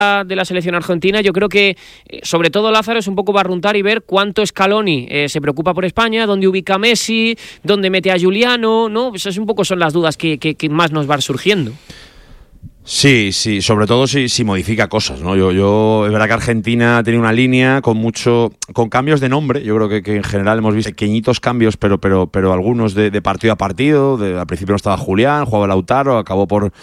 de la selección argentina, yo creo que sobre todo Lázaro es un poco barruntar y ver cuánto Scaloni se preocupa por España, dónde ubica a Messi, dónde mete a Giuliano, ¿no? Pues un poco son las dudas que más nos van surgiendo. Sí, sobre todo si modifica cosas, ¿no? Yo es verdad que Argentina tiene una línea con cambios de nombre. Yo creo que en general hemos visto pequeñitos cambios, pero algunos de partido a partido. Al principio no estaba Julián, jugaba Lautaro, acabó por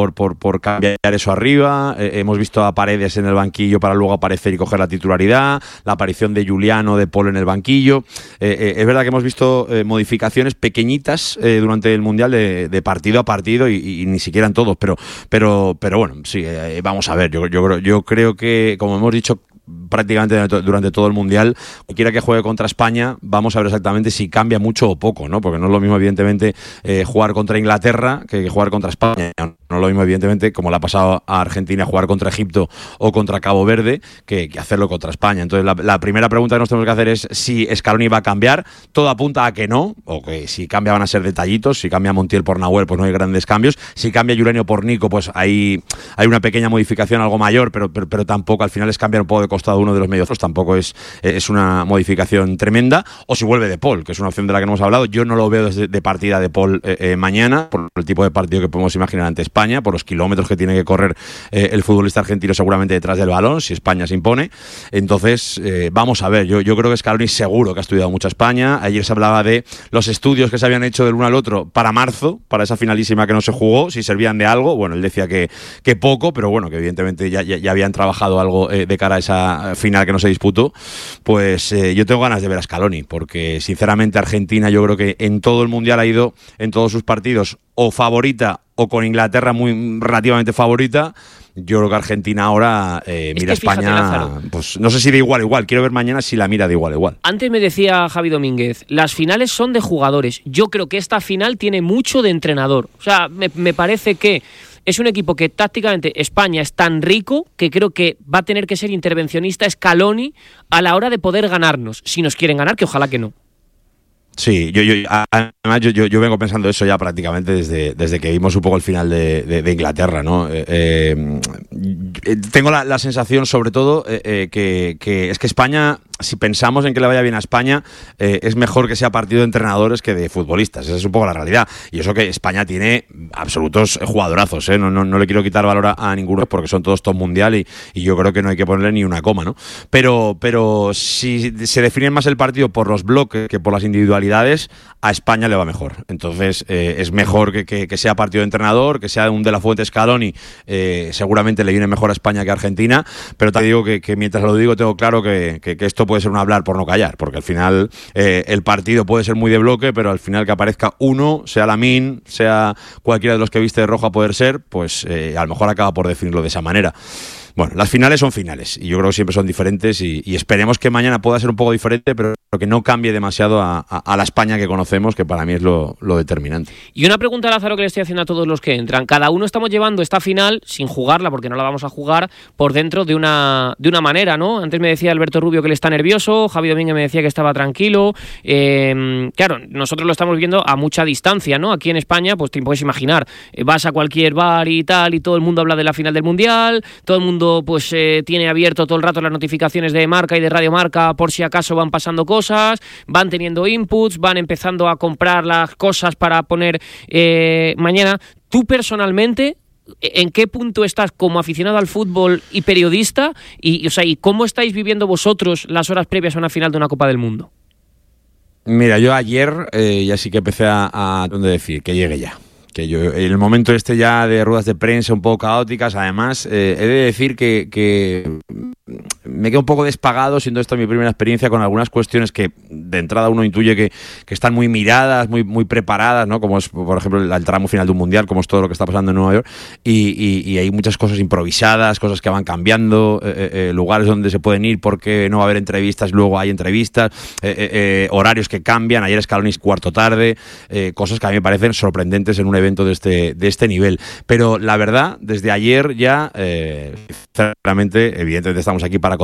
cambiar eso arriba. Hemos visto a Paredes en el banquillo para luego aparecer y coger la titularidad. La aparición de Giuliano, de Paul en el banquillo. Es verdad que hemos visto modificaciones pequeñitas durante el Mundial de partido a partido y ni siquiera en todos, pero bueno, sí, vamos a ver, yo creo que, como hemos dicho prácticamente durante todo el Mundial, cualquiera que juegue contra España, vamos a ver exactamente si cambia mucho o poco, ¿no? Porque no es lo mismo, evidentemente, jugar contra Inglaterra que jugar contra España. No es lo mismo, evidentemente, como le ha pasado a Argentina, jugar contra Egipto o contra Cabo Verde, que hacerlo contra España. Entonces, la primera pregunta que nos tenemos que hacer es si Scaloni va a cambiar. Todo apunta a que no, o que si cambia van a ser detallitos. Si cambia Montiel por Nahuel, pues no hay grandes cambios. Si cambia Giuliano por Nico, pues hay una pequeña modificación, algo mayor, pero tampoco, al final es cambiar un poco de costado uno de los medios, tampoco es una modificación tremenda. O si vuelve de Paul, que es una opción de la que no hemos hablado. Yo no lo veo desde de partida de Paul mañana, por el tipo de partido que podemos imaginar ante España, por los kilómetros que tiene que correr el futbolista argentino seguramente detrás del balón, si España se impone. Entonces, vamos a ver, yo creo que Scaloni seguro que ha estudiado mucho a España. Ayer se hablaba de los estudios que se habían hecho del uno al otro para marzo, para esa finalísima que no se jugó, si servían de algo. Bueno, él decía que poco, pero bueno, que evidentemente ya habían trabajado algo de cara a esa final que no se disputó. Pues yo tengo ganas de ver a Scaloni, porque sinceramente Argentina, yo creo que en todo el Mundial ha ido en todos sus partidos o favorita o con Inglaterra muy relativamente favorita. Yo creo que Argentina ahora mira a España, Lázaro, pues no sé si de igual a igual. Quiero ver mañana si la mira de igual a igual. Antes me decía Javi Domínguez, las finales son de jugadores. Yo creo que esta final tiene mucho de entrenador. O sea, me parece que es un equipo que tácticamente España es tan rico que creo que va a tener que ser intervencionista Scaloni a la hora de poder ganarnos. Si nos quieren ganar, que ojalá que no. Sí, además yo vengo pensando eso ya prácticamente desde que vimos un poco el final de Inglaterra, ¿no? Tengo la sensación, sobre todo, que es que España, si pensamos en que le vaya bien a España, es mejor que sea partido de entrenadores que de futbolistas. Esa es un poco la realidad. Y eso que España tiene absolutos jugadorazos, ¿eh? No le quiero quitar valor a ninguno porque son todos top mundial y yo creo que no hay que ponerle ni una coma, ¿no? Pero si se define más el partido por los bloques que por las individualidades, a España le va mejor. Entonces es mejor que sea partido de entrenador, que sea un De La Fuente Scaloni, seguramente le viene mejor a España que a Argentina, pero te digo que mientras lo digo tengo claro que esto puede ser un hablar por no callar, porque al final el partido puede ser muy de bloque, pero al final que aparezca uno, sea Lamine, sea cualquiera de los que viste de rojo a poder ser, pues a lo mejor acaba por definirlo de esa manera. Bueno, las finales son finales y yo creo que siempre son diferentes y esperemos que mañana pueda ser un poco diferente, pero que no cambie demasiado a la España que conocemos, que para mí es lo determinante. Y una pregunta, Lázaro, que le estoy haciendo a todos los que entran. Cada uno estamos llevando esta final, sin jugarla, porque no la vamos a jugar, por dentro de una manera, ¿no? Antes me decía Alberto Rubio que él está nervioso, Javi Domínguez me decía que estaba tranquilo. Claro, nosotros lo estamos viendo a mucha distancia, ¿no? Aquí en España, pues te puedes imaginar, vas a cualquier bar y tal, y todo el mundo habla de la final del Mundial, todo el mundo pues tiene abierto todo el rato las notificaciones de Marca y de Radio Marca por si acaso van pasando cosas, van teniendo inputs, van empezando a comprar las cosas para poner mañana. Tú personalmente, ¿en qué punto estás como aficionado al fútbol y periodista? Y ¿cómo estáis viviendo vosotros las horas previas a una final de una Copa del Mundo? Mira, yo ayer ya sí que empecé a decir que llegue ya. Que yo, en el momento ya de ruedas de prensa un poco caóticas, además, he de decir que me quedo un poco despagado, siendo esta mi primera experiencia, con algunas cuestiones que de entrada uno intuye que están muy miradas, muy preparadas, ¿no? Como es, por ejemplo, el tramo final de un mundial, como es todo lo que está pasando en Nueva York, y hay muchas cosas improvisadas, cosas que van cambiando, lugares donde se pueden ir porque no va a haber entrevistas, luego hay entrevistas, horarios que cambian. Ayer Scaloni cuarto tarde, cosas que a mí me parecen sorprendentes en un evento de este nivel. Pero la verdad, desde ayer ya, sinceramente, evidentemente estamos aquí para contar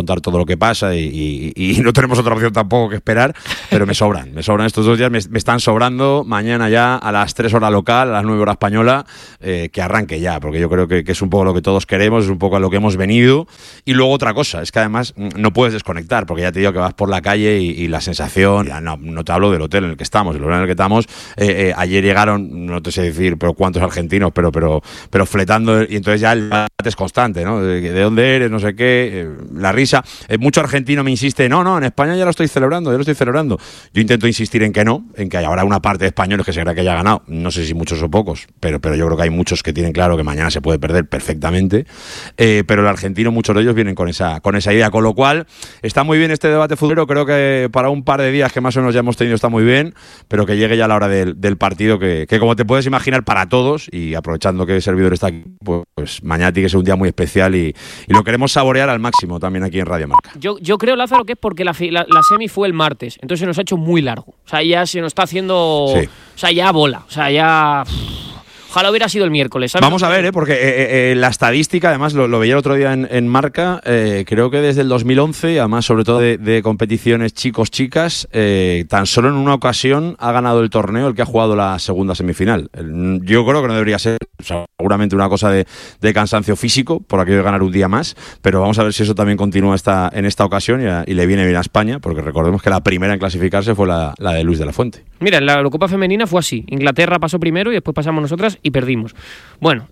contar todo lo que pasa y no tenemos otra opción tampoco que esperar, pero me sobran estos 2 días, me están sobrando. Mañana ya a las 3 horas local, a las 9 horas española, que arranque ya, porque yo creo que es un poco lo que todos queremos, es un poco a lo que hemos venido. Y luego otra cosa, es que además no puedes desconectar, porque ya te digo que vas por la calle y la sensación, ya no te hablo del hotel en el que estamos, el hotel en el que estamos, ayer llegaron, no te sé decir pero cuántos argentinos, pero fletando, y entonces ya el debate es constante, ¿no? ¿De dónde eres? No sé qué, la risa. Mucho argentino me insiste, no, en España ya lo estoy celebrando. Yo intento insistir en que habrá una parte de españoles que se cree que haya ganado, no sé si muchos o pocos, pero yo creo que hay muchos que tienen claro que mañana se puede perder perfectamente, pero el argentino, muchos de ellos vienen con esa idea, con lo cual está muy bien este debate futbolero. Creo que para un par de días que más o menos ya hemos tenido está muy bien, pero que llegue ya la hora del partido, que como te puedes imaginar para todos, y aprovechando que el servidor está aquí, pues mañana tiene que ser un día muy especial y lo queremos saborear al máximo también aquí en Radio Marca. Yo creo, Lázaro, que es porque la semi fue el martes, entonces se nos ha hecho muy largo, o sea, ya se nos está haciendo, sí. O sea, ya bola, o sea, ya... Ojalá hubiera sido el miércoles, ¿sabes? Vamos a ver, porque la estadística, además lo veía el otro día en Marca, creo que desde el 2011, además sobre todo de competiciones chicos-chicas, tan solo en una ocasión ha ganado el torneo el que ha jugado la segunda semifinal. Yo creo que no debería ser, seguramente una cosa de cansancio físico, por aquello de ganar un día más, pero vamos a ver si eso también continúa en esta ocasión y le viene bien a España, porque recordemos que la primera en clasificarse fue la de Luis de la Fuente. Mira, en la Eurocopa femenina fue así, Inglaterra pasó primero y después pasamos nosotras y perdimos. Bueno,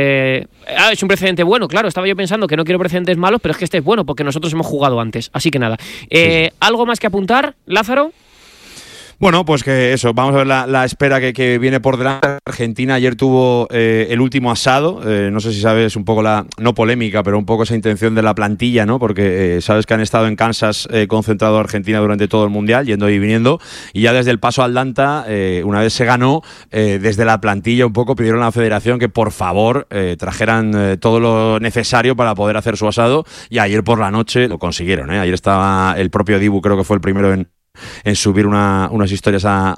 es un precedente bueno, claro, estaba yo pensando que no quiero precedentes malos, pero es que este es bueno porque nosotros hemos jugado antes, así que nada. Sí. ¿Algo más que apuntar, Lázaro? Bueno, pues que eso, vamos a ver la espera que viene por delante. Argentina ayer tuvo el último asado, no sé si sabes un poco no polémica, pero un poco esa intención de la plantilla, ¿no? Porque sabes que han estado en Kansas concentrado Argentina durante todo el Mundial, yendo y viniendo, y ya desde el paso al Atlanta, una vez se ganó, desde la plantilla un poco pidieron a la federación que por favor trajeran todo lo necesario para poder hacer su asado, y ayer por la noche lo consiguieron, ¿eh? Ayer estaba el propio Dibu, creo que fue el primero en subir unas historias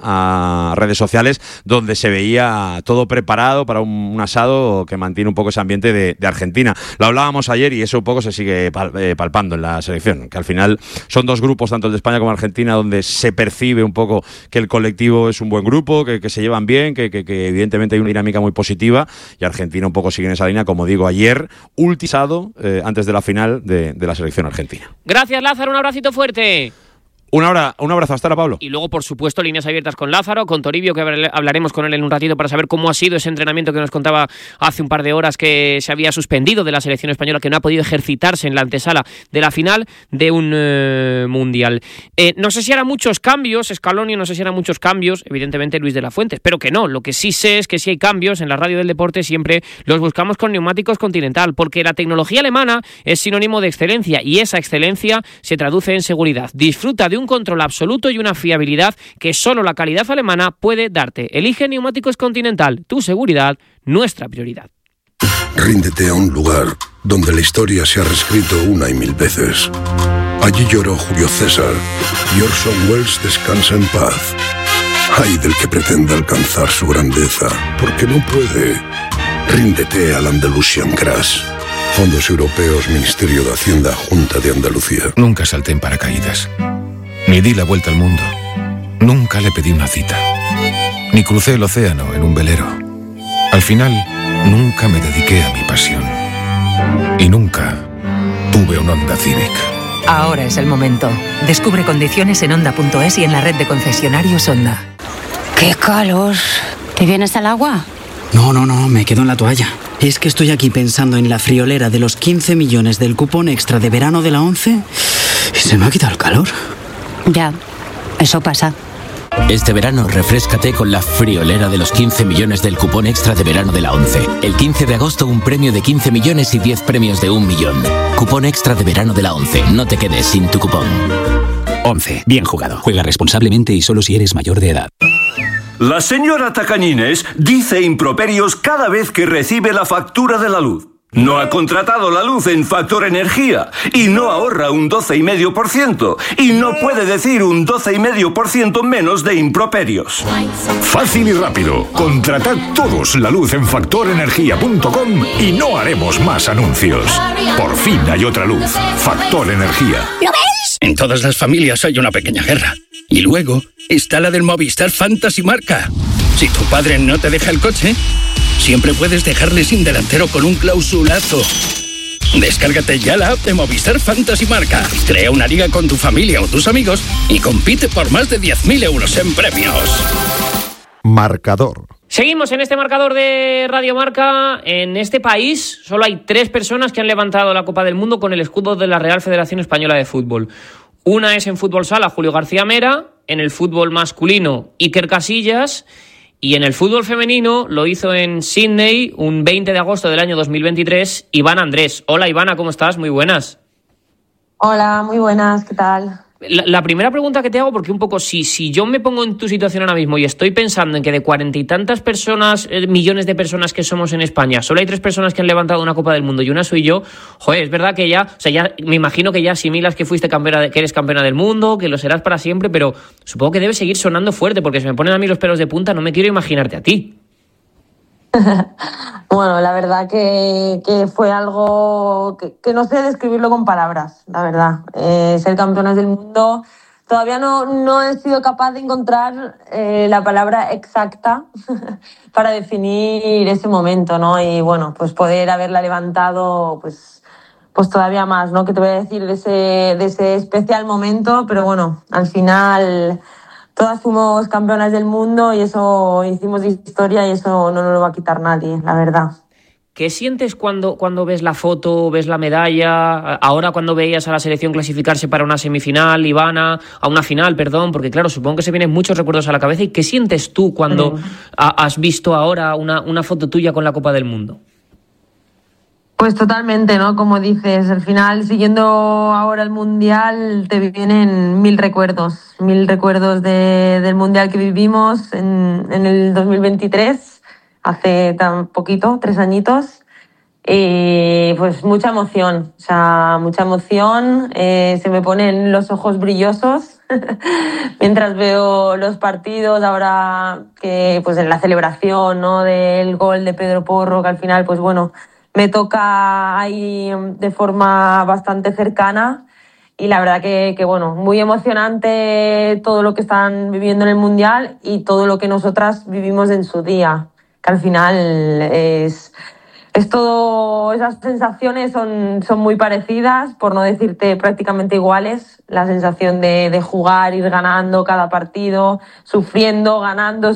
a redes sociales donde se veía todo preparado para un asado que mantiene un poco ese ambiente de Argentina. Lo hablábamos ayer y eso un poco se sigue palpando en la selección, que al final son dos grupos, tanto el de España como Argentina, donde se percibe un poco que el colectivo es un buen grupo, que se llevan bien, que evidentemente hay una dinámica muy positiva, y Argentina un poco sigue en esa línea, como digo, ayer ultimado antes de la final de la selección argentina. Gracias, Lázaro, un abracito fuerte. Un abrazo, hasta ahora, Pablo. Y luego, por supuesto, líneas abiertas con Lázaro, con Toribio, que hablaremos con él en un ratito para saber cómo ha sido ese entrenamiento que nos contaba hace un par de horas que se había suspendido de la selección española, que no ha podido ejercitarse en la antesala de la final de un Mundial. No sé si hará muchos cambios, Scaloni, no sé si hará muchos cambios, evidentemente Luis de la Fuente, espero que no. Lo que sí sé es que si hay cambios en la radio del deporte siempre los buscamos con Neumáticos Continental, porque la tecnología alemana es sinónimo de excelencia y esa excelencia se traduce en seguridad. Disfruta de un control absoluto y una fiabilidad que solo la calidad alemana puede darte. Elige Neumáticos Continental, tu seguridad, nuestra prioridad. Ríndete a un lugar donde la historia se ha reescrito una y mil veces. Allí lloró Julio César y Orson Welles descansa en paz. Ay del que pretenda alcanzar su grandeza, porque no puede. Ríndete al Andalusian Crash. Fondos Europeos, Ministerio de Hacienda, Junta de Andalucía. Nunca salté en paracaídas. Ni di la vuelta al mundo. Nunca le pedí una cita. Ni crucé el océano en un velero. Al final, nunca me dediqué a mi pasión. Y nunca tuve un Honda Civic. Ahora es el momento. Descubre condiciones en Honda.es y en la red de concesionarios Honda. ¡Qué calor! ¿Te vienes al agua? No, me quedo en la toalla. Es que estoy aquí pensando en la friolera de los 15 millones del cupón extra de verano de la 11 y se me ha quitado el calor. Ya, eso pasa. Este verano refréscate con la friolera de los 15 millones del cupón extra de verano de la 11. El 15 de agosto un premio de 15 millones y 10 premios de 1 millón. Cupón extra de verano de la 11. No te quedes sin tu cupón. 11. Bien jugado. Juega responsablemente y solo si eres mayor de edad. La señora Tacañines dice improperios cada vez que recibe la factura de la luz. No ha contratado la luz en Factor Energía y no ahorra un 12,5% y no puede decir un 12,5% menos de improperios. Fácil y rápido. Contratad todos la luz en factorenergia.com y no haremos más anuncios. Por fin hay otra luz. Factor Energía. ¿Lo ves? En todas las familias hay una pequeña guerra. Y luego está la del Movistar Fantasy Marca. Si tu padre no te deja el coche, siempre puedes dejarle sin delantero con un clausulazo. Descárgate ya la app de Movistar Fantasy Marca. Crea una liga con tu familia o tus amigos y compite por más de 10.000 euros en premios. Marcador. Seguimos en este marcador de Radio Marca. En este país solo hay 3 personas que han levantado la Copa del Mundo con el escudo de la Real Federación Española de Fútbol. Una es en fútbol sala, Julio García Mera. En el fútbol masculino, Iker Casillas. Y en el fútbol femenino lo hizo en Sydney un 20 de agosto del año 2023, Ivana Andrés. Hola Ivana, ¿cómo estás? Muy buenas. Hola, muy buenas, ¿qué tal? La primera pregunta que te hago, porque un poco, si yo me pongo en tu situación ahora mismo y estoy pensando en que de 40 y tantas personas, millones de personas que somos en España, solo hay 3 personas que han levantado una Copa del Mundo y una soy yo, joder, es verdad que ya me imagino que ya asimilas que fuiste que eres campeona del mundo, que lo serás para siempre, pero supongo que debe seguir sonando fuerte, porque se me ponen a mí los pelos de punta, no me quiero imaginarte a ti. Bueno, la verdad que fue algo que no sé describirlo con palabras, la verdad. Ser campeonas del mundo, todavía no he sido capaz de encontrar la palabra exacta para definir ese momento, ¿no? Y bueno, pues poder haberla levantado, pues todavía más, ¿no? ¿Qué te voy a decir de ese especial momento? Pero bueno, al final todas fuimos campeonas del mundo y eso hicimos historia y eso no nos lo va a quitar nadie, la verdad. ¿Qué sientes cuando ves la foto, ves la medalla? Ahora cuando veías a la selección clasificarse para una semifinal, Ivana, a una final, perdón, porque claro, supongo que se vienen muchos recuerdos a la cabeza. ¿Y qué sientes tú cuando has visto ahora una foto tuya con la Copa del Mundo? Pues totalmente, ¿no? Como dices, al final, siguiendo ahora el Mundial, te vienen 1000 recuerdos. 1000 recuerdos del Mundial que vivimos en el 2023, hace tan poquito, 3 añitos. Y pues mucha emoción, o sea, mucha emoción. Se me ponen los ojos brillosos mientras veo los partidos. Ahora que pues en la celebración, ¿no? Del gol de Pedro Porro, que al final, pues bueno, me toca ahí de forma bastante cercana y la verdad que bueno, muy emocionante todo lo que están viviendo en el Mundial y todo lo que nosotras vivimos en su día, que al final es todo, esas sensaciones son muy parecidas, por no decirte prácticamente iguales, la sensación de jugar, ir ganando cada partido, sufriendo, ganando,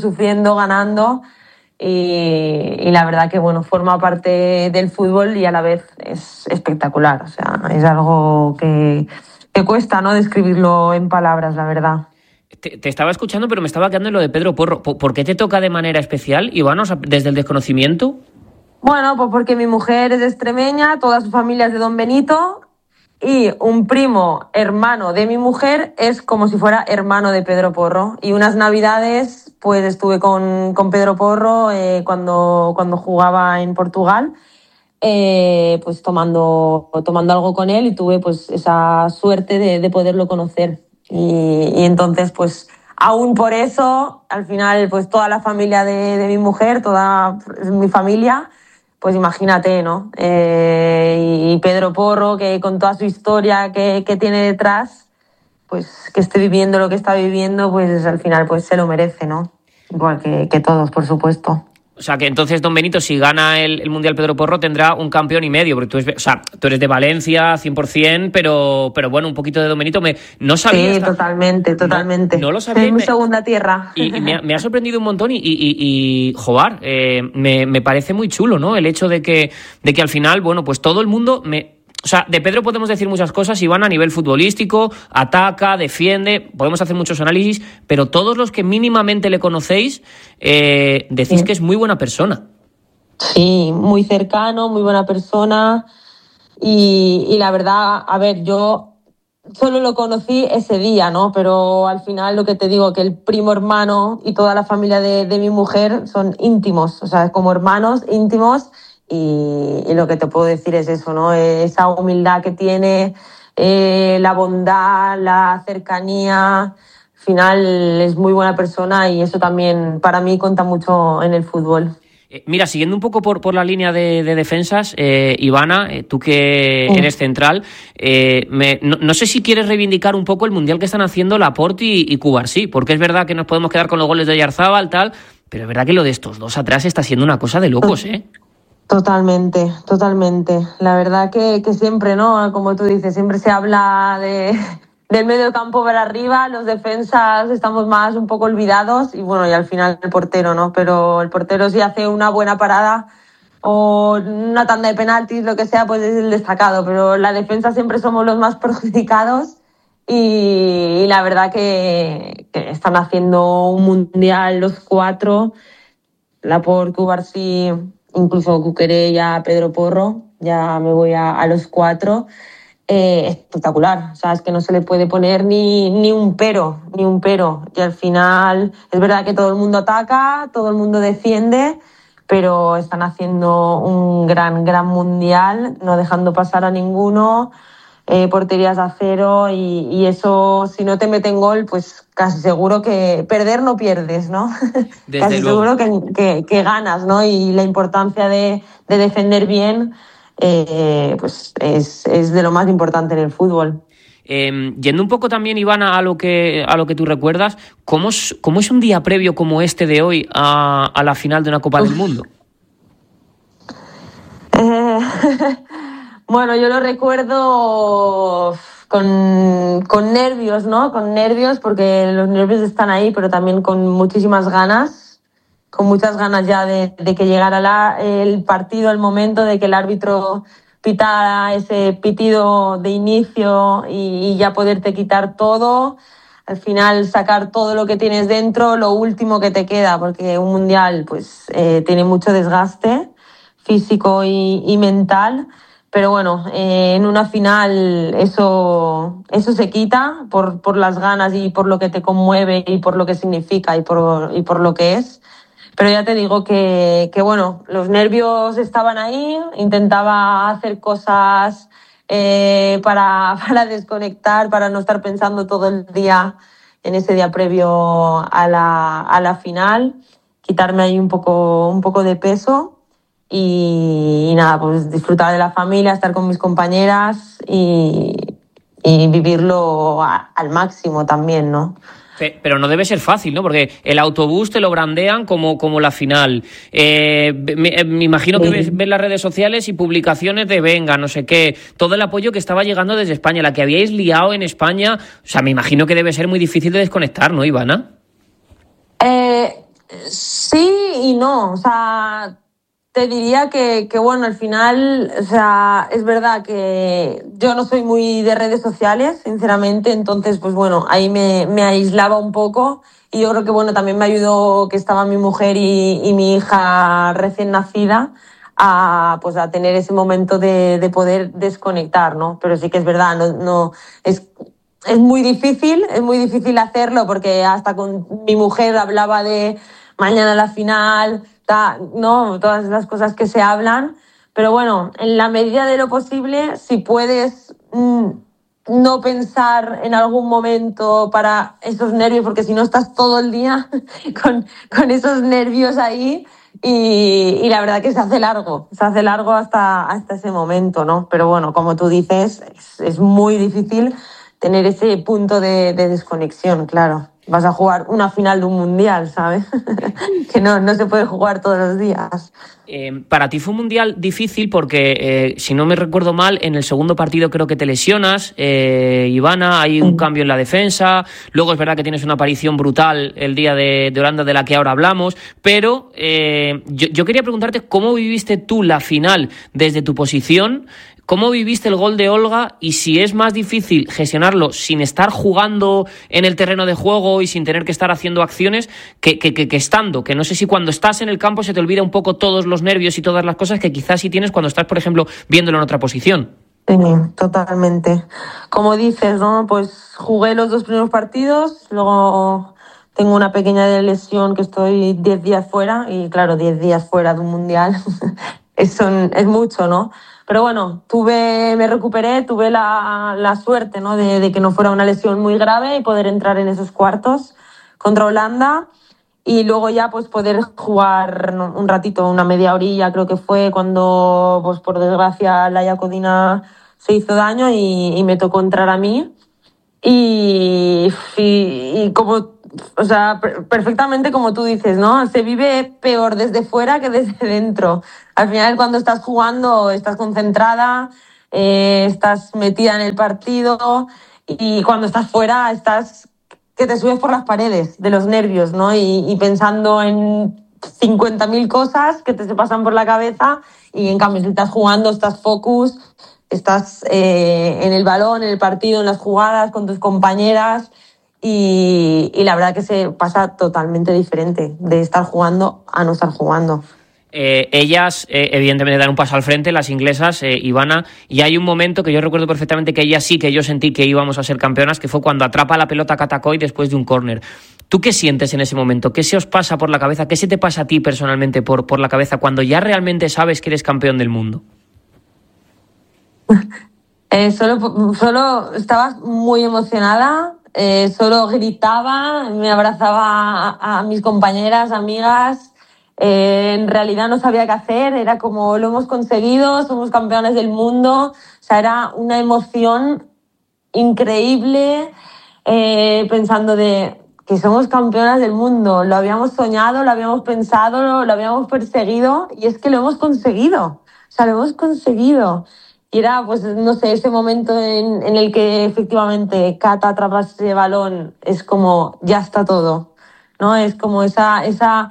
y la verdad que bueno, forma parte del fútbol y a la vez es espectacular, o sea, es algo que cuesta, ¿no?, describirlo en palabras, la verdad. Te estaba escuchando, pero me estaba quedando en lo de Pedro Porro. ¿Por qué te toca de manera especial, Iván, desde el desconocimiento? Bueno, pues porque mi mujer es extremeña, toda su familia es de Don Benito y un primo hermano de mi mujer es como si fuera hermano de Pedro Porro. Y unas navidades pues estuve con Pedro Porro cuando jugaba en Portugal, pues tomando algo con él y tuve pues esa suerte de poderlo conocer. Y entonces pues aún por eso, al final pues toda la familia de mi mujer, toda mi familia, pues imagínate, ¿no? Y Pedro Porro, que con toda su historia que tiene detrás, pues que esté viviendo lo que está viviendo, pues al final pues se lo merece, ¿no? Igual que todos, por supuesto. O sea, que entonces Don Benito, si gana el Mundial Pedro Porro, tendrá un campeón y medio, porque tú eres de Valencia, 100%, pero bueno, un poquito de Don Benito. No sabía. Sí, totalmente. No lo sabía. Es mi segunda tierra. Y me ha sorprendido un montón y joder, me parece muy chulo, ¿no? El hecho de que al final, bueno, pues todo el mundo O sea, de Pedro podemos decir muchas cosas, Iván, a nivel futbolístico, ataca, defiende, podemos hacer muchos análisis, pero todos los que mínimamente le conocéis decís que es muy buena persona. Sí, muy cercano, muy buena persona y la verdad, a ver, yo solo lo conocí ese día, ¿no? Pero al final lo que te digo, que el primo hermano y toda la familia de mi mujer son íntimos, o sea, como hermanos íntimos. y lo que te puedo decir es eso, ¿no? Esa humildad que tiene, la bondad, la cercanía. Al final es muy buena persona y eso también para mí cuenta mucho en el fútbol. Mira, siguiendo un poco por la línea de defensas, Ivana, tú que eres central, no sé si quieres reivindicar un poco el mundial que están haciendo Laporte y Cubarsí, porque es verdad que nos podemos quedar con los goles de Oyarzábal, tal, pero es verdad que lo de estos dos atrás está siendo una cosa de locos, ¿eh? Totalmente, totalmente. La verdad que siempre, ¿no? Como tú dices, siempre se habla del medio campo para arriba, los defensas estamos más un poco olvidados y bueno, y al final el portero, ¿no? Pero el portero si hace una buena parada o una tanda de penaltis, lo que sea, pues es el destacado, pero la defensa siempre somos los más perjudicados y la verdad que están haciendo un mundial los cuatro, Laporte, Cubarsí, incluso Cuquerella, Pedro Porro, ya me voy a los cuatro. Espectacular, o sea, es que no se le puede poner ni un pero. Y al final es verdad que todo el mundo ataca, todo el mundo defiende, pero están haciendo un gran mundial, no dejando pasar a ninguno, porterías a cero y eso, si no te meten gol, pues casi seguro que perder no pierdes, ¿no? Casi luego. seguro que ganas, ¿no? Y la importancia de defender bien, pues es de lo más importante en el fútbol. Yendo un poco también, Ivana, a lo que tú recuerdas, ¿cómo es un día previo como este de hoy a la final de una Copa del Mundo? Bueno, yo lo recuerdo con nervios, ¿no? Con nervios, porque los nervios están ahí, pero también con muchísimas ganas, con muchas ganas ya de que llegara el partido, el momento de que el árbitro pitara ese pitido de inicio y ya poderte quitar todo. Al final sacar todo lo que tienes dentro, lo último que te queda, porque un mundial pues tiene mucho desgaste físico y mental. Pero bueno, en una final eso se quita por las ganas y por lo que te conmueve y por lo que significa y por lo que es. Pero ya te digo que bueno, los nervios estaban ahí, intentaba hacer cosas para desconectar, para no estar pensando todo el día en ese día previo a la final, quitarme ahí un poco de peso. Y nada, pues disfrutar de la familia, estar con mis compañeras y vivirlo al máximo también, ¿no? Pero no debe ser fácil, ¿no? Porque el autobús te lo brandean como la final. Me imagino que ves las redes sociales y publicaciones de venga, no sé qué, todo el apoyo que estaba llegando desde España, la que habíais liado en España. O sea, me imagino que debe ser muy difícil de desconectar, ¿no, Ivana? Sí y no, o sea, te diría que bueno, al final, o sea, es verdad que yo no soy muy de redes sociales, sinceramente, entonces, pues bueno, ahí me aislaba un poco y yo creo que bueno, también me ayudó que estaba mi mujer y mi hija recién nacida a tener ese momento de poder desconectar, ¿no? Pero sí que es verdad, no es muy difícil hacerlo porque hasta con mi mujer hablaba de mañana la final, no, todas las cosas que se hablan, pero bueno, en la medida de lo posible, si puedes no pensar en algún momento para esos nervios, porque si no estás todo el día con esos nervios ahí y la verdad que se hace largo hasta ese momento, ¿no? Pero bueno, como tú dices, es muy difícil tener ese punto de desconexión, claro. Vas a jugar una final de un mundial, ¿sabes? Que no se puede jugar todos los días. Para ti fue un mundial difícil porque, si no me recuerdo mal, en el segundo partido creo que te lesionas, Ivana, hay un cambio en la defensa, luego es verdad que tienes una aparición brutal el día de Holanda de la que ahora hablamos, pero yo quería preguntarte cómo viviste tú la final desde tu posición. ¿Cómo viviste el gol de Olga y si es más difícil gestionarlo sin estar jugando en el terreno de juego y sin tener que estar haciendo acciones que estando? Que no sé si cuando estás en el campo se te olvida un poco todos los nervios y todas las cosas que quizás sí tienes cuando estás, por ejemplo, viéndolo en otra posición. Sí, totalmente. Como dices, ¿no? Pues jugué los 2 primeros partidos, luego tengo una pequeña lesión que estoy 10 días fuera y claro, 10 días fuera de un mundial es mucho, ¿no? Pero bueno, me recuperé, tuve la suerte, ¿no? de que no fuera una lesión muy grave y poder entrar en esos cuartos contra Holanda. Y luego ya pues poder jugar un ratito, una media horilla, creo que fue cuando, pues por desgracia, Laia Codina se hizo daño y me tocó entrar a mí. Y como, o sea, perfectamente como tú dices, ¿no? Se vive peor desde fuera que desde dentro. Al final, cuando estás jugando, estás concentrada, estás metida en el partido, y cuando estás fuera, estás que te subes por las paredes de los nervios, ¿no? Y pensando en 50.000 cosas que te se pasan por la cabeza, y en cambio si estás jugando, estás focus, estás en el balón, en el partido, en las jugadas, con tus compañeras, y la verdad que se pasa totalmente diferente de estar jugando a no estar jugando. Ellas evidentemente dan un paso al frente, las inglesas, Ivana, y hay un momento que yo recuerdo perfectamente que ellas sí, que yo sentí que íbamos a ser campeonas, que fue cuando atrapa la pelota Kata Coit después de un córner. ¿Tú qué sientes en ese momento? ¿Qué se os pasa por la cabeza? ¿Qué se te pasa a ti personalmente por la cabeza cuando ya realmente sabes que eres campeón del mundo? Solo estaba muy emocionada, solo gritaba, me abrazaba a mis compañeras, amigas. En realidad no sabía qué hacer, era como lo hemos conseguido, somos campeones del mundo. O sea, era una emoción increíble, pensando de que somos campeonas del mundo. Lo habíamos soñado, lo habíamos pensado, lo habíamos perseguido, y es que lo hemos conseguido. O sea, lo hemos conseguido. Y era, pues, no sé, ese momento en el que efectivamente Kata atrapa ese balón, es como, ya está todo, ¿no? Es como esa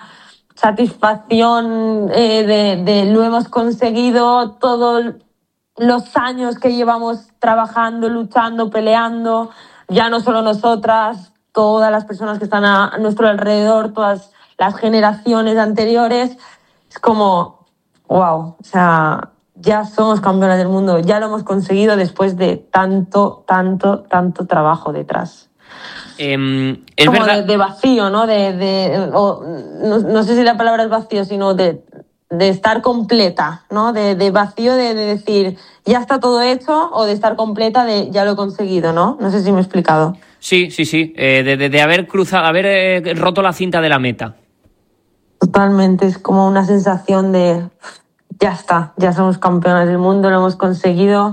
satisfacción de lo hemos conseguido, todos los años que llevamos trabajando, luchando, peleando, ya no solo nosotras, todas las personas que están a nuestro alrededor, todas las generaciones anteriores. Es como, wow, o sea, ya somos campeonas del mundo, ya lo hemos conseguido después de tanto trabajo detrás. Es como verdad. de vacío, ¿no? No sé si la palabra es vacío, sino de estar completa, ¿no? De vacío de decir, ya está todo hecho, o de estar completa de ya lo he conseguido, ¿no? No sé si me he explicado. Sí. De haber cruzado, haber roto la cinta de la meta. Totalmente, es como una sensación de ya está, ya somos campeonas del mundo, lo hemos conseguido.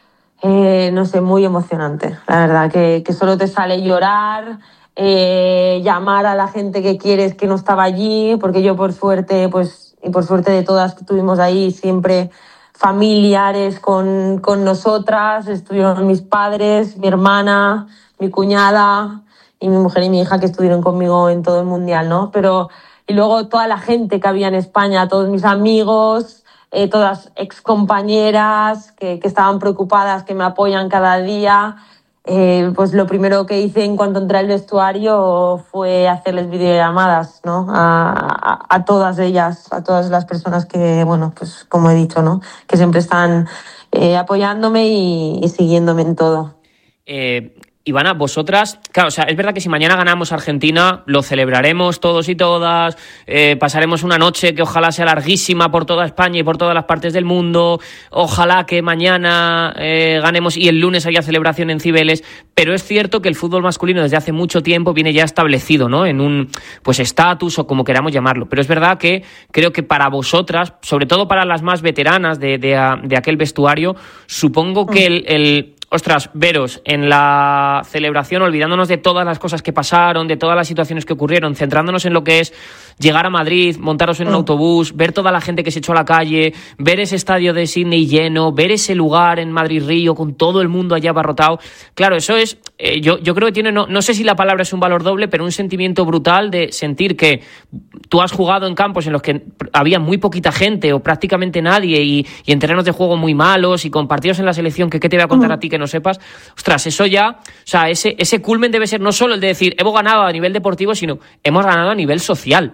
No sé, muy emocionante, la verdad, que solo te sale llorar, llamar a la gente que quieres que no estaba allí, porque yo por suerte, pues, y por suerte de todas que estuvimos ahí, siempre familiares con nosotras, estuvieron mis padres, mi hermana, mi cuñada y mi mujer y mi hija, que estuvieron conmigo en todo el mundial, ¿no? Y luego toda la gente que había en España, todos mis amigos, todas excompañeras que estaban preocupadas, que me apoyan cada día. Pues lo primero que hice en cuanto entré al vestuario fue hacerles videollamadas, ¿no? A todas ellas, a todas las personas que, bueno, pues como he dicho, ¿no? Que siempre están apoyándome y siguiéndome en todo. Ivana, vosotras, claro, o sea, es verdad que si mañana ganamos a Argentina, lo celebraremos todos y todas, pasaremos una noche que ojalá sea larguísima por toda España y por todas las partes del mundo, ojalá que mañana ganemos y el lunes haya celebración en Cibeles, pero es cierto que el fútbol masculino desde hace mucho tiempo viene ya establecido, ¿no? En un, pues, estatus o como queramos llamarlo, pero es verdad que creo que para vosotras, sobre todo para las más veteranas de aquel vestuario, supongo que ostras, veros en la celebración, olvidándonos de todas las cosas que pasaron, de todas las situaciones que ocurrieron, centrándonos en lo que es llegar a Madrid, montaros en un autobús, ver toda la gente que se echó a la calle, ver ese estadio de Sydney lleno, ver ese lugar en Madrid-Río con todo el mundo allá abarrotado. Claro, eso es, yo creo que tiene, no sé si la palabra es un valor doble, pero un sentimiento brutal de sentir que tú has jugado en campos en los que había muy poquita gente o prácticamente nadie y en terrenos de juego muy malos y con partidos en la selección que qué te voy a contar a ti que no sepas. Ostras, eso ya, o sea, ese culmen debe ser no solo el de decir hemos ganado a nivel deportivo, sino hemos ganado a nivel social.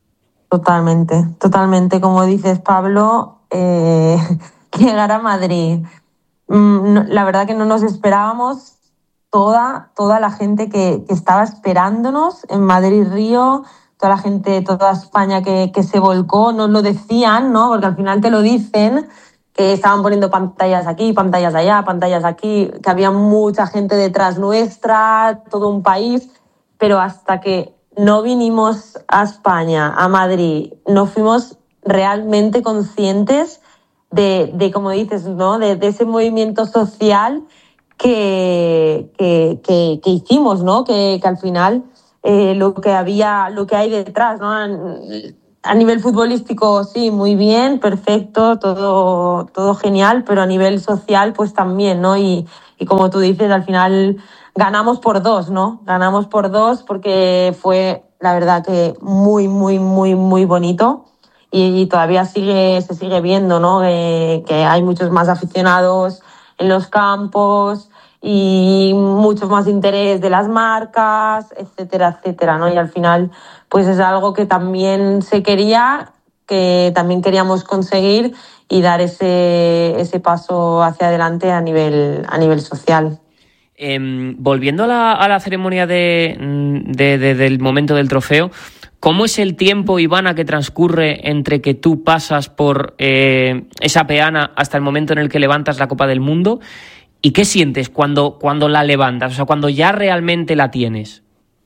Totalmente, como dices, Pablo, llegar a Madrid, la verdad que no nos esperábamos, toda la gente que estaba esperándonos en Madrid-Río, toda la gente, toda España que se volcó, nos lo decían, ¿no? Porque al final te lo dicen, que estaban poniendo pantallas aquí, pantallas allá, pantallas aquí, que había mucha gente detrás nuestra, todo un país, pero hasta que no vinimos a España, a Madrid, no fuimos realmente conscientes de como dices, ¿no? De ese movimiento social que hicimos, ¿no? Que al final lo que hay detrás, ¿no? A nivel futbolístico, sí, muy bien, perfecto, todo genial, pero a nivel social, pues también, ¿no? Y como tú dices, al final ganamos por dos, ¿no? Ganamos por dos porque fue, la verdad, que muy, muy, muy, muy bonito. Y todavía se sigue viendo, ¿no? Que hay muchos más aficionados en los campos y mucho más interés de las marcas, etcétera, etcétera, ¿no? Y al final, pues es algo que también se quería, que también queríamos conseguir y dar ese paso hacia adelante a nivel social. Volviendo a la ceremonia del momento del trofeo, ¿cómo es el tiempo, Ivana, que transcurre entre que tú pasas por esa peana hasta el momento en el que levantas la Copa del Mundo? ¿Y qué sientes cuando la levantas? O sea, cuando ya realmente la tienes.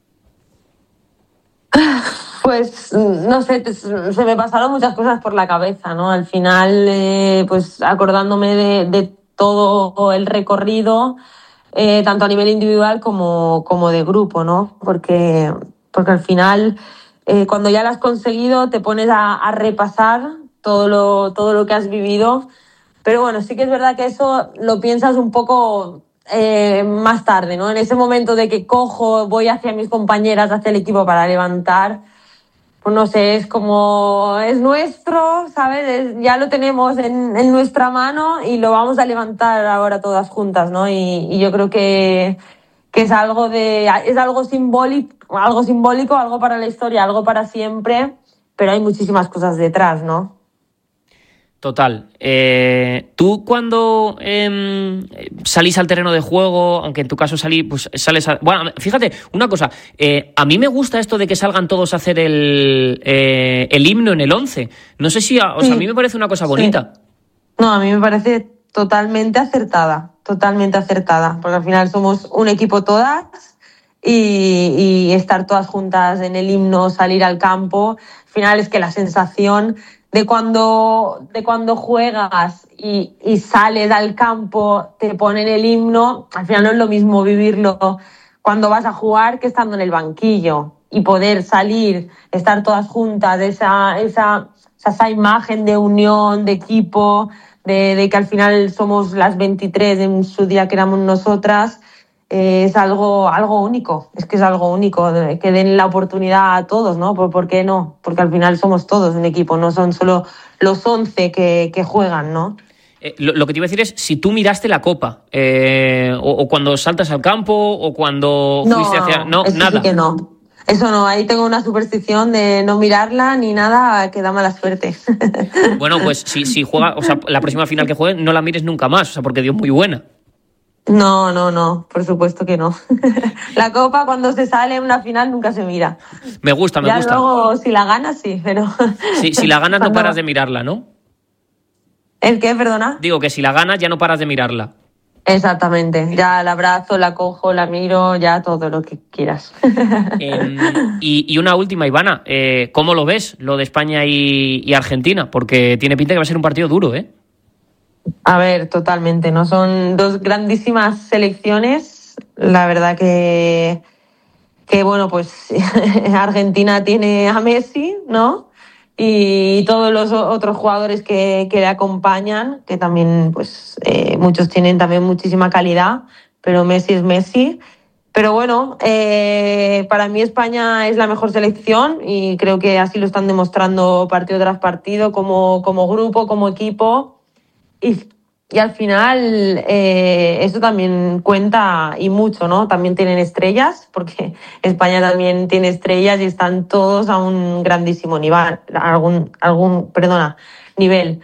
Pues, no sé, se me pasaron muchas cosas por la cabeza, ¿no? Al final, pues acordándome de todo el recorrido, tanto a nivel individual como de grupo, ¿no? Porque al final, cuando ya lo has conseguido, te pones a repasar todo lo que has vivido. Pero bueno, sí que es verdad que eso lo piensas un poco más tarde, ¿no? En ese momento de que voy hacia mis compañeras, hacia el equipo para levantar, pues no sé, es como, es nuestro, ¿sabes? Ya lo tenemos en nuestra mano y lo vamos a levantar ahora todas juntas, ¿no? Y yo creo que es algo simbólico, algo para la historia, algo para siempre, pero hay muchísimas cosas detrás, ¿no? Total. Tú cuando salís al terreno de juego, aunque en tu caso sales a... Bueno, fíjate, una cosa, a mí me gusta esto de que salgan todos a hacer el himno en el 11. No sé si... a mí me parece una cosa bonita. Sí. No, a mí me parece totalmente acertada, porque al final somos un equipo todas y estar todas juntas en el himno, salir al campo, al final es que la sensación de cuando juegas y sales al campo, te ponen el himno, al final no es lo mismo vivirlo cuando vas a jugar que estando en el banquillo y poder salir, estar todas juntas, esa imagen de unión, de equipo, de que al final somos las 23 en su día que éramos nosotras, es algo único, es algo único, que den la oportunidad a todos, ¿no? ¿Por qué no? Porque al final somos todos un equipo, no son solo los 11 que juegan, ¿no? Lo que te iba a decir es si tú miraste la Copa, o cuando saltas al campo, o cuando fuiste hacia... No, eso nada. Sí que no. Eso no, ahí tengo una superstición de no mirarla ni nada, que da mala suerte. Bueno, pues si juega, o sea, la próxima final que juegue, no la mires nunca más, o sea, porque dio muy buena. No, por supuesto que no. La Copa, cuando se sale en una final, nunca se mira. Me gusta. Ya luego, si la ganas, sí, pero... Si la ganas no paras de mirarla, ¿no? ¿El qué, perdona? Digo que si la ganas ya no paras de mirarla. Exactamente, ya la abrazo, la cojo, la miro, ya todo lo que quieras. Y una última, Ivana, ¿cómo lo ves, lo de España y Argentina? Porque tiene pinta que va a ser un partido duro, ¿eh? A ver, totalmente, ¿no? Son dos grandísimas selecciones. La verdad que bueno, pues Argentina tiene a Messi, ¿no? Y todos los otros jugadores que le acompañan, que también, pues, muchos tienen también muchísima calidad, pero Messi es Messi. Pero bueno, para mí España es la mejor selección y creo que así lo están demostrando partido tras partido, como grupo, como equipo. Y al final eso también cuenta y mucho, ¿no? También tienen estrellas, porque España también tiene estrellas y están todos a un grandísimo nivel, nivel.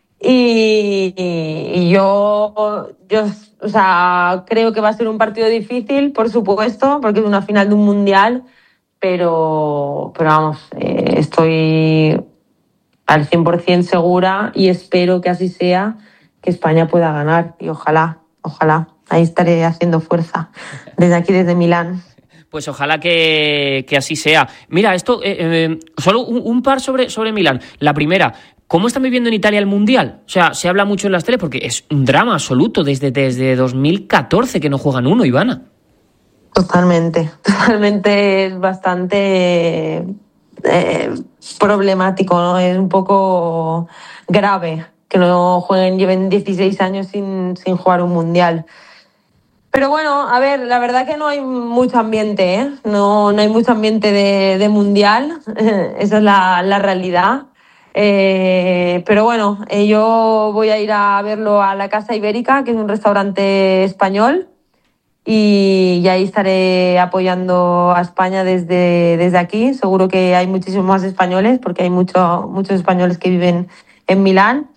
Y yo, o sea, creo que va a ser un partido difícil, por supuesto, porque es una final de un mundial, pero vamos, estoy al 100% segura y espero que así sea, que España pueda ganar y ojalá, ahí estaré haciendo fuerza desde aquí, desde Milán. Pues ojalá que así sea. Mira, esto, solo un par sobre Milán. La primera, ¿cómo están viviendo en Italia el Mundial? O sea, se habla mucho en las teles porque es un drama absoluto desde 2014 que no juegan uno, Ivana. Totalmente es bastante problemático, ¿no? Es un poco grave que no jueguen, lleven 16 años sin jugar un Mundial. Pero bueno, a ver, la verdad que no hay mucho ambiente, ¿eh? No hay mucho ambiente de Mundial, esa es la realidad. Pero bueno, yo voy a ir a verlo a la Casa Ibérica, que es un restaurante español, y ahí estaré apoyando a España desde aquí. Seguro que hay muchísimos más españoles, porque hay muchos españoles que viven en Milán,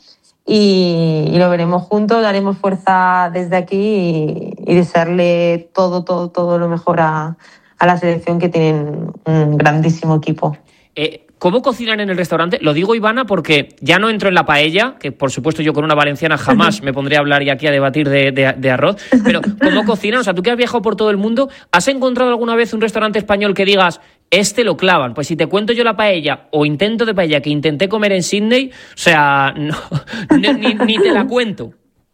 y lo veremos juntos, daremos fuerza desde aquí y desearle todo lo mejor a la selección, que tienen un grandísimo equipo. ¿Cómo cocinan en el restaurante? Lo digo, Ivana, porque ya no entro en la paella, que por supuesto yo con una valenciana jamás me pondré a hablar y aquí a debatir de arroz, pero ¿cómo cocinan? O sea, tú que has viajado por todo el mundo, ¿has encontrado alguna vez un restaurante español que digas, lo clavan? Pues si te cuento yo la paella o intento de paella que intenté comer en Sydney, o sea, ni te la cuento.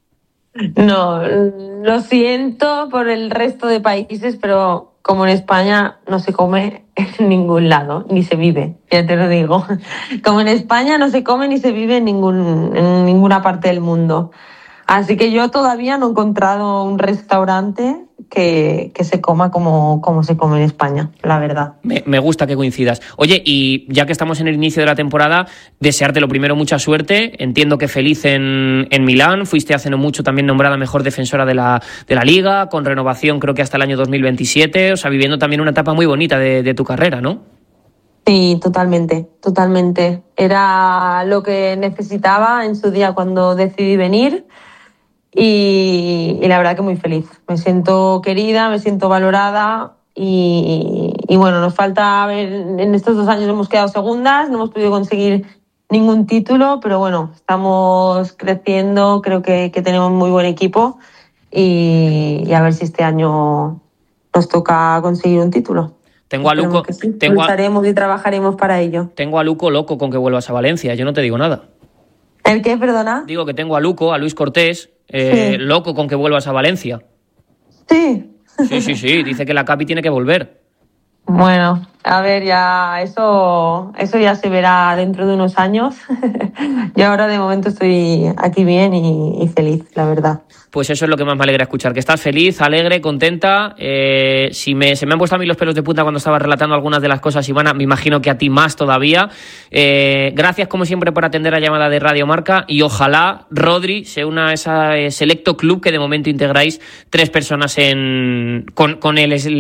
No, lo siento por el resto de países, pero como en España no se come en ningún lado, ni se vive, ya te lo digo. Como en España no se come ni se vive en ninguna parte del mundo. Así que yo todavía no he encontrado un restaurante que se coma como se come en España, la verdad. Me gusta que coincidas. Oye, y ya que estamos en el inicio de la temporada, desearte lo primero mucha suerte. Entiendo que feliz en Milán. Fuiste hace no mucho también nombrada mejor defensora de la Liga, con renovación creo que hasta el año 2027. O sea, viviendo también una etapa muy bonita de tu carrera, ¿no? Sí, totalmente. Era lo que necesitaba en su día cuando decidí venir. Y la verdad que muy feliz. Me siento querida, me siento valorada y bueno, nos falta ver, en estos 2 años hemos quedado segundas, no hemos podido conseguir ningún título, pero bueno, estamos creciendo, creo que tenemos muy buen equipo y a ver si este año nos toca conseguir un título. Tengo a Luco, lucharemos y trabajaremos para ello. Tengo a Luco loco con que vuelvas a Valencia, yo no te digo nada. ¿El qué, perdona? Digo que tengo a Luco, a Luis Cortés, sí, loco con que vuelvas a Valencia. Sí. Sí, dice que la Capi tiene que volver. Bueno, a ver, ya eso ya se verá dentro de unos años. Yo ahora de momento estoy aquí bien y feliz, la verdad. Pues eso es lo que más me alegra escuchar, que estás feliz, alegre, contenta. Se me han puesto a mí los pelos de punta cuando estabas relatando algunas de las cosas, Ivana, me imagino que a ti más todavía. Gracias como siempre por atender la llamada de Radio Marca y ojalá Rodri se una a ese selecto club que de momento integráis 3 personas con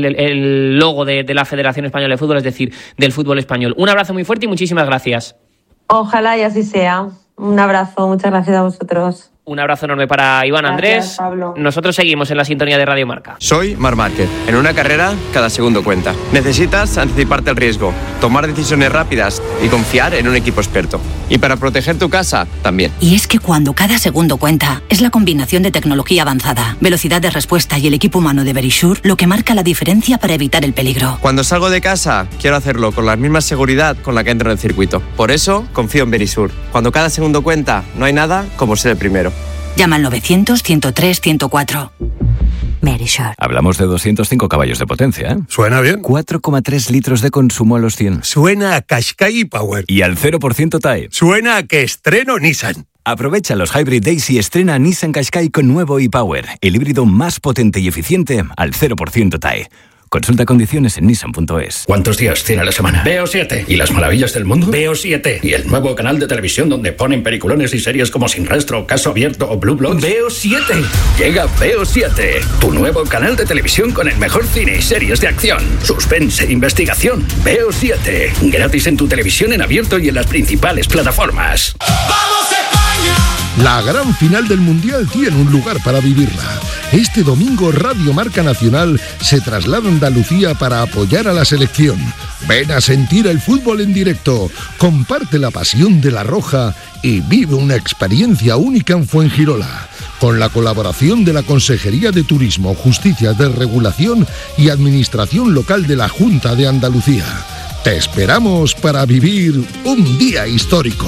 el logo de la Federación Española de Fútbol, es decir, del fútbol español. Un abrazo muy fuerte y muchísimas gracias. Ojalá y así sea. Un abrazo, muchas gracias a vosotros. Un abrazo enorme para Iván Andrés. Pablo. Nosotros seguimos en la sintonía de Radio Marca. Soy Marc Márquez. En una carrera, cada segundo cuenta. Necesitas anticiparte al riesgo, tomar decisiones rápidas y confiar en un equipo experto. Y para proteger tu casa, también. Y es que cuando cada segundo cuenta, es la combinación de tecnología avanzada, velocidad de respuesta y el equipo humano de Verisure lo que marca la diferencia para evitar el peligro. Cuando salgo de casa, quiero hacerlo con la misma seguridad con la que entro en el circuito. Por eso, confío en Verisure. Cuando cada segundo cuenta, no hay nada como ser el primero. Llama al 900-103-104. Verisure. Hablamos de 205 caballos de potencia, ¿eh? Suena bien. 4,3 litros de consumo a los 100. Suena a Qashqai Power. Y al 0% TAE. Suena a que estreno Nissan. Aprovecha los Hybrid Days y estrena Nissan Qashqai con nuevo e-Power, el híbrido más potente y eficiente al 0% TAE. Consulta condiciones en Nissan.es. ¿Cuántos días tiene la semana? Veo 7. ¿Y las maravillas del mundo? Veo 7. ¿Y el nuevo canal de televisión donde ponen peliculones y series como Sin Rastro, Caso Abierto o Blue Bloods? Veo 7. Llega Veo 7, tu nuevo canal de televisión con el mejor cine y series de acción, suspense e investigación. Veo 7. Gratis en tu televisión en abierto y en las principales plataformas. ¡Vamos España! La gran final del Mundial tiene un lugar para vivirla. Este domingo Radio Marca Nacional se traslada a Andalucía para apoyar a la selección. Ven a sentir el fútbol en directo, comparte la pasión de la Roja y vive una experiencia única en Fuengirola. Con la colaboración de la Consejería de Turismo, Justicia de Regulación y Administración Local de la Junta de Andalucía. Te esperamos para vivir un día histórico.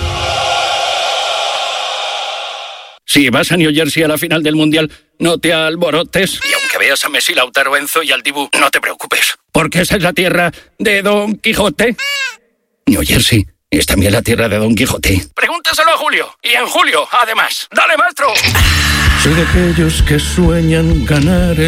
Si vas a New Jersey a la final del Mundial, no te alborotes. Y aunque veas a Messi, Lautaro, Enzo y al Dibu, no te preocupes, porque esa es la tierra de Don Quijote. New Jersey es también la tierra de Don Quijote. Pregúntaselo a Julio. Y en julio, además. ¡Dale, maestro! Soy de aquellos que sueñan ganar